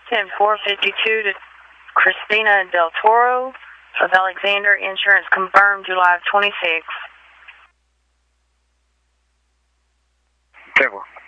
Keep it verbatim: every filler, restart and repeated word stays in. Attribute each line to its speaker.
Speaker 1: ten four fifty-two to Christina Del Toro of Alexander Insurance, confirmed July twenty-sixth.
Speaker 2: ten four.